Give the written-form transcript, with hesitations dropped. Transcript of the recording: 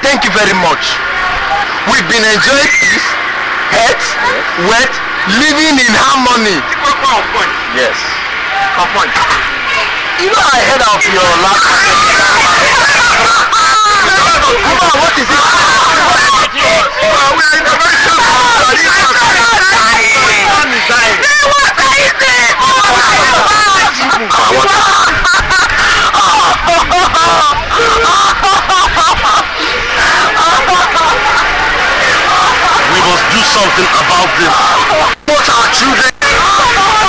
Thank you very much. We've been enjoying peace, health, wealth, living in harmony. Yes. On point. You know I heard of your last what is it? We are in the very We must do something about this.